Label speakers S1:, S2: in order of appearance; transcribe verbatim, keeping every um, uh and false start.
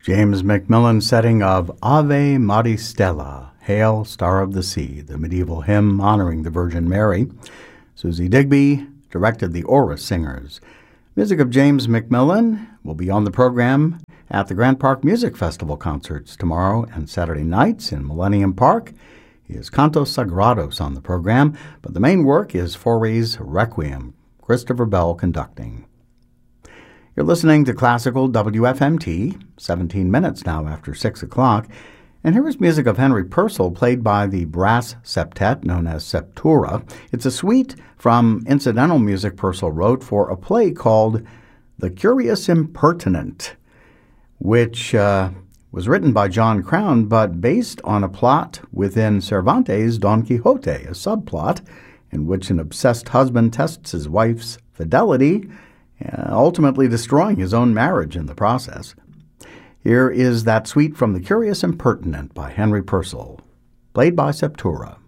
S1: James Macmillan setting of Ave Maris Stella, Hail, Star of the Sea, the medieval hymn honoring the Virgin Mary. Susie Digby directed the Aura Singers. Music of James Macmillan will be on the program at the Grant Park Music Festival concerts tomorrow and Saturday nights in Millennium Park. Is Cantos Sagrados on the program, but the main work is Fauré's Requiem, Christopher Bell conducting. You're listening to Classical W F M T, seventeen minutes now after six o'clock, and here is music of Henry Purcell played by the brass septet known as Septura. It's a suite from incidental music Purcell wrote for a play called The Curious Impertinent, which uh, was written by John Crown but based on a plot within Cervantes' Don Quixote, a subplot in which an obsessed husband tests his wife's fidelity, Uh, ultimately destroying his own marriage in the process. Here is that suite from The Curious Impertinent by Henry Purcell, played by Septura.